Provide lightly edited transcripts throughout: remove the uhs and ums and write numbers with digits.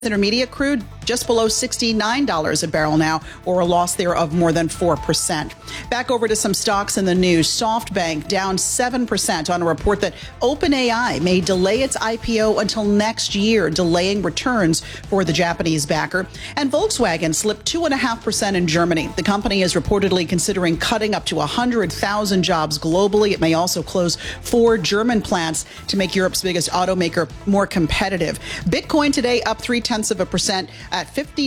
Intermediate crude just below $69 a barrel now, or a loss there of more than 4%. Back over to some stocks in the news. SoftBank down 7% on a report that OpenAI may delay its IPO until next year, delaying returns for the Japanese backer. And Volkswagen slipped 2.5% in Germany. The company is reportedly considering cutting up to 100,000 jobs globally. It may also close 4 German plants to make Europe's biggest automaker more competitive. Bitcoin today up 0.3% at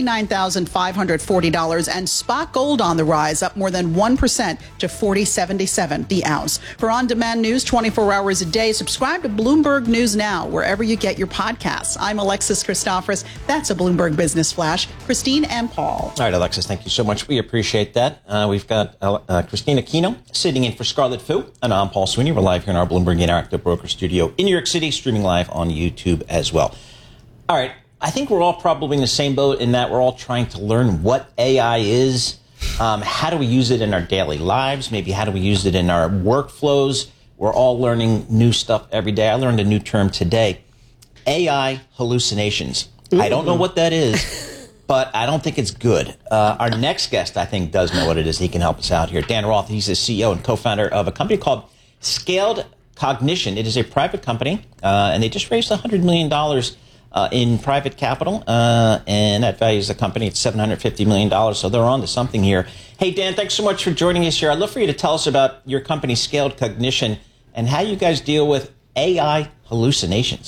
$59,540, and spot gold on the rise, up more than 1% to $40.77 the ounce. For on-demand news 24 hours a day, subscribe to Bloomberg News Now wherever you get your podcasts. I'm Alexis Christoforous. That's a Bloomberg Business Flash. Christine and Paul. All right, Alexis, thank you so much. We appreciate that. We've got Christine Aquino sitting in for Scarlett Fu, and I'm Paul Sweeney. We're live here in our Bloomberg Interactive Broker Studio in New York City, streaming live on YouTube as well. All right. I think we're all probably in the same boat in that we're all trying to learn what AI is. How do we use it in our daily lives? Maybe how do we use it in our workflows? We're all learning new stuff every day. I learned a new term today, AI hallucinations. Ooh. I don't know what that is, but I don't think it's good. Our next guest, I think, does know what it is. He can help us out here. Dan Roth, he's the CEO and co-founder of a company called Scaled Cognition. It is a private company, and they just raised $100 million in private capital, and that values the company at $750 million, so they're on to something here. Hey, Dan, thanks so much for joining us here. I'd love for you to tell us about your company, Scaled Cognition, and how you guys deal with AI hallucinations.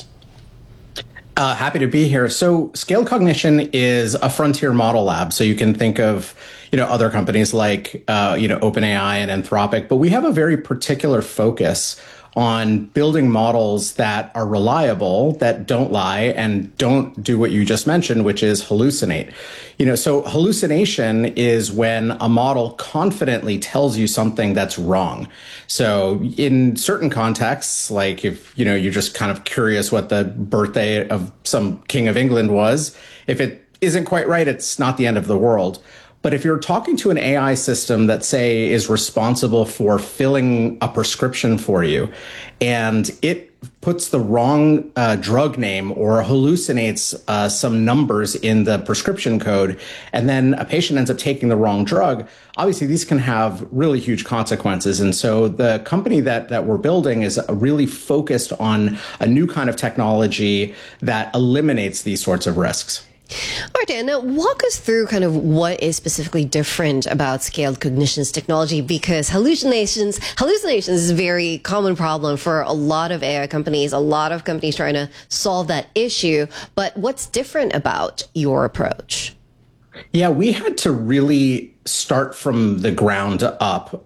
Happy to be here. So Scaled Cognition is a frontier model lab, so you can think of other companies like OpenAI and Anthropic, but we have a very particular focus on building models that are reliable, that don't lie, and don't do what you just mentioned, which is hallucinate. So hallucination is when a model confidently tells you something that's wrong. So in certain contexts, like if, you're just kind of curious what the birthday of some king of England was, if it isn't quite right, it's not the end of the world. But if you're talking to an AI system that, say, is responsible for filling a prescription for you, and it puts the wrong drug name or hallucinates some numbers in the prescription code, and then a patient ends up taking the wrong drug, obviously these can have really huge consequences. And so the company that we're building is really focused on a new kind of technology that eliminates these sorts of risks. All right, Dan, now walk us through kind of what is specifically different about Scaled Cognition's technology, because hallucinations is a very common problem for a lot of AI companies, a lot of companies trying to solve that issue. But what's different about your approach? Yeah, we had to really start from the ground up.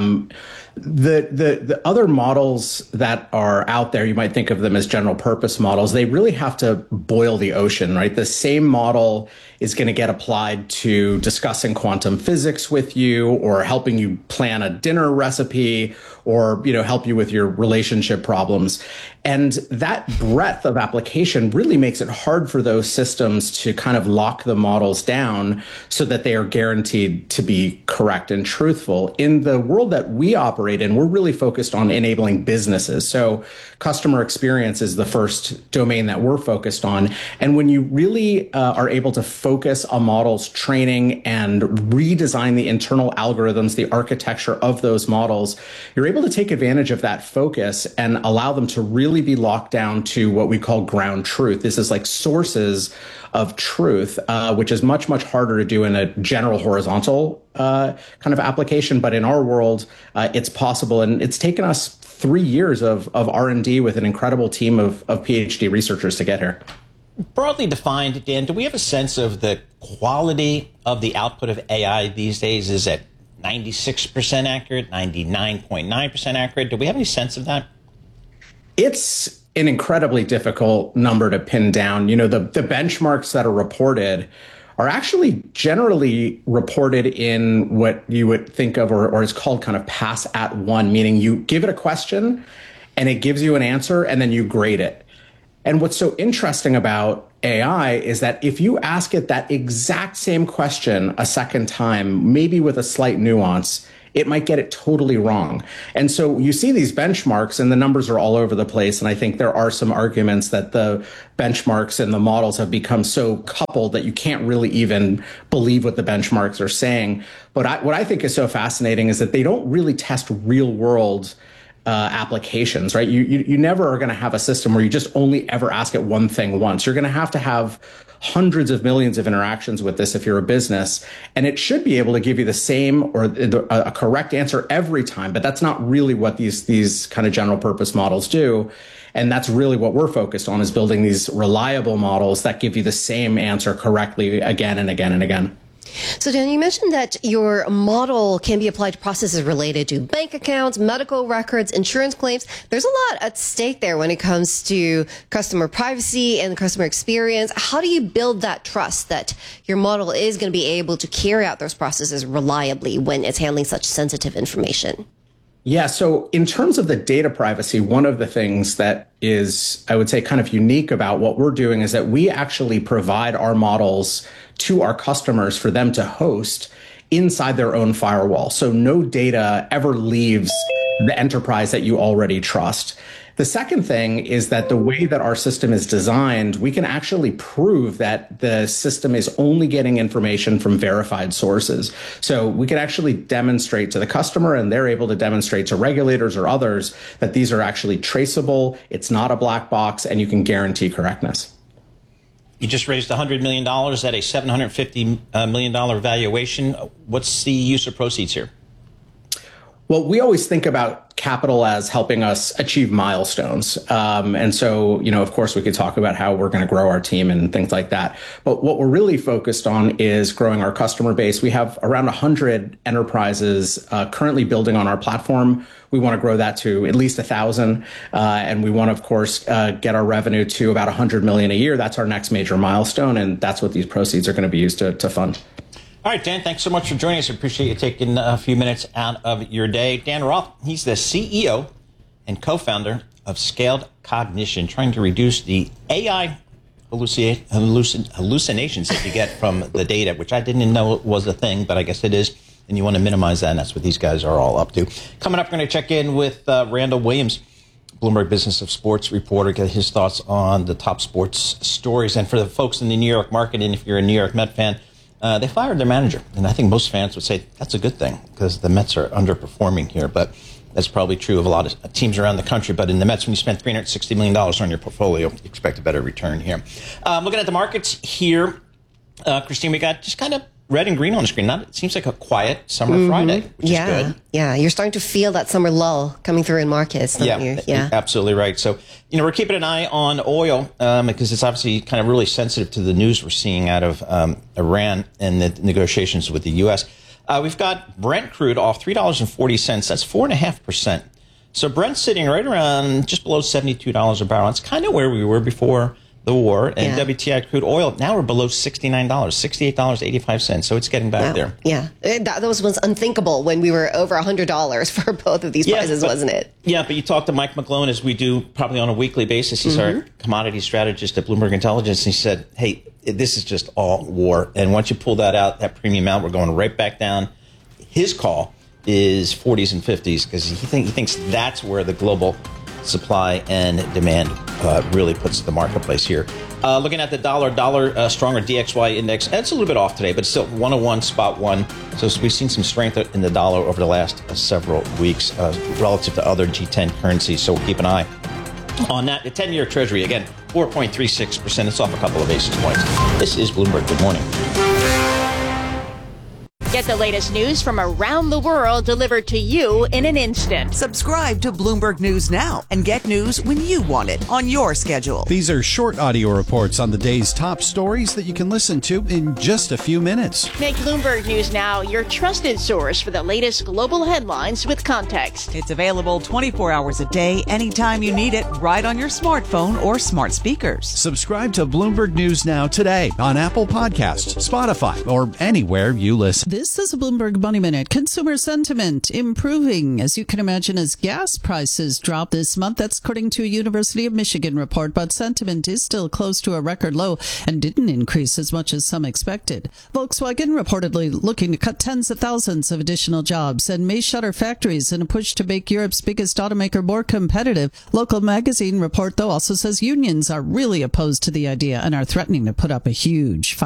The other models that are out there, you might think of them as general purpose models. They really have to boil the ocean, right? The same model is going to get applied to discussing quantum physics with you, or helping you plan a dinner recipe, or, help you with your relationship problems. And that breadth of application really makes it hard for those systems to kind of lock the models down so that they are guaranteed to be correct and truthful. In the world that we operate in, we're really focused on enabling businesses. So customer experience is the first domain that we're focused on. And when you really are able to focus a model's training and redesign the internal algorithms, the architecture of those models, you're able to take advantage of that focus and allow them to really be locked down to what we call ground truth. This is like sources of truth, which is much, much harder to do in a general horizontal kind of application. But in our world, it's possible. And it's taken us 3 years of R&D with an incredible team of PhD researchers to get here. Broadly defined, Dan, do we have a sense of the quality of the output of AI these days? Is it 96% accurate, 99.9% accurate? Do we have any sense of that? It's an incredibly difficult number to pin down. The benchmarks that are reported are actually generally reported in what you would think of or is called kind of pass at one, meaning you give it a question and it gives you an answer and then you grade it. And what's so interesting about AI is that if you ask it that exact same question a second time, maybe with a slight nuance, it might get it totally wrong. And so you see these benchmarks and the numbers are all over the place. And I think there are some arguments that the benchmarks and the models have become so coupled that you can't really even believe what the benchmarks are saying. But what I think is so fascinating is that they don't really test real world applications, right? You never are going to have a system where you just only ever ask it one thing once. You're going to have hundreds of millions of interactions with this if you're a business, and it should be able to give you the same or a correct answer every time. But that's not really what these kind of general purpose models do. And that's really what we're focused on, is building these reliable models that give you the same answer correctly again and again and again. So, Dan, you mentioned that your model can be applied to processes related to bank accounts, medical records, insurance claims. There's a lot at stake there when it comes to customer privacy and customer experience. How do you build that trust that your model is going to be able to carry out those processes reliably when it's handling such sensitive information? Yeah. So in terms of the data privacy, one of the things that is, I would say, kind of unique about what we're doing is that we actually provide our models to our customers for them to host inside their own firewall. So no data ever leaves the enterprise that you already trust. The second thing is that the way that our system is designed, we can actually prove that the system is only getting information from verified sources. So we can actually demonstrate to the customer, and they're able to demonstrate to regulators or others, that these are actually traceable, it's not a black box, and you can guarantee correctness. You just raised $100 million at a $750 million valuation. What's the use of proceeds here? Well, we always think about capital as helping us achieve milestones. And so, of course, we could talk about how we're going to grow our team and things like that. But what we're really focused on is growing our customer base. We have around 100 enterprises currently building on our platform. We want to grow that to at least 1,000. And we want to, of course, get our revenue to about $100 million a year. That's our next major milestone. And that's what these proceeds are going to be used to fund. All right, Dan, thanks so much for joining us. I appreciate you taking a few minutes out of your day. Dan Roth, he's the CEO and co-founder of Scaled Cognition, trying to reduce the AI hallucinations that you get from the data, which I didn't know was a thing, but I guess it is. And you want to minimize that, and that's what these guys are all up to. Coming up, we're going to check in with Randall Williams, Bloomberg Business of Sports reporter, get his thoughts on the top sports stories. And for the folks in the New York market, and if you're a New York Met fan, they fired their manager, and I think most fans would say that's a good thing because the Mets are underperforming here. But that's probably true of a lot of teams around the country. But in the Mets, when you spend $360 million on your portfolio, you expect a better return here. Looking at the markets here, Christine, we got just kind of red and green on the screen. It seems like a quiet summer Friday, which is good. Yeah, you're starting to feel that summer lull coming through in markets. Yeah, absolutely right. So, we're keeping an eye on oil because it's obviously kind of really sensitive to the news we're seeing out of Iran and the negotiations with the U.S. We've got Brent crude off $3.40. That's 4.5%. So Brent's sitting right around just below $72 a barrel. It's kind of where we were before the war. And WTI crude oil, now we're below $69, $68.85. So it's getting back there. Yeah. That was unthinkable when we were over $100 for both of these prices, wasn't it? Yeah, but you talk to Mike McGlone, as we do probably on a weekly basis. He's our commodity strategist at Bloomberg Intelligence. And he said, hey, this is just all war. And once you pull that out, that premium out, we're going right back down. His call is 40s and 50s because he thinks that's where the global supply and demand really puts the marketplace here. Looking at the dollar stronger DXY index, it's a little bit off today, but still 101.1. So we've seen some strength in the dollar over the last several weeks relative to other G10 currencies. So we'll keep an eye on that. The 10-year Treasury, again, 4.36%. It's off a couple of basis points. This is Bloomberg. Good morning. Get the latest news from around the world delivered to you in an instant. Subscribe to Bloomberg News now and get news when you want it on your schedule. These are short audio reports on the day's top stories that you can listen to in just a few minutes. Make Bloomberg News Now your trusted source for the latest global headlines with context. It's available 24 hours a day, anytime you need it, right on your smartphone or smart speakers. Subscribe to Bloomberg News Now today on Apple Podcasts, Spotify, or anywhere you listen. This is a Bloomberg Money Minute. Consumer sentiment improving, as you can imagine, as gas prices drop this month. That's according to a University of Michigan report, but sentiment is still close to a record low and didn't increase as much as some expected. Volkswagen reportedly looking to cut tens of thousands of additional jobs and may shutter factories in a push to make Europe's biggest automaker more competitive. Local magazine report, though, also says unions are really opposed to the idea and are threatening to put up a huge